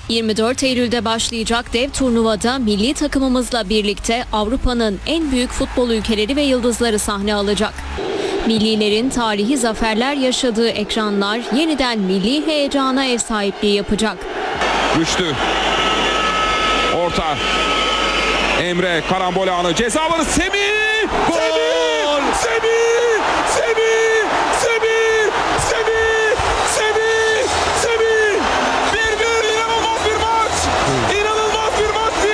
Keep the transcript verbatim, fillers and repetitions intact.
yirmi dört Eylül'de başlayacak dev turnuvada milli takımımızla birlikte Avrupa'nın en büyük futbol ülkeleri ve yıldızları sahne alacak. Millilerin tarihi zaferler yaşadığı ekranlar yeniden milli heyecana ev sahipliği yapacak. Güçlü. Orta. Emre karambol anı. Ceza alanı. Semih! Gol! Semih! Semih!